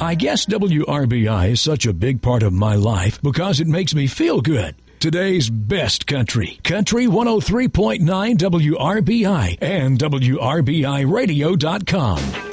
I guess WRBI is such a big part of my life because it makes me feel good. Today's best country. Country 103.9 WRBI and WRBIRadio.com.